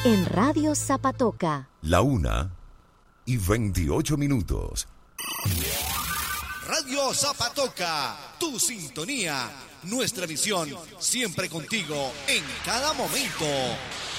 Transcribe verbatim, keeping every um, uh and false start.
en Radio Zapatoca. La una y veintiocho minutos. Radio Zapatoca, tu sintonía, nuestra visión, siempre contigo en cada momento.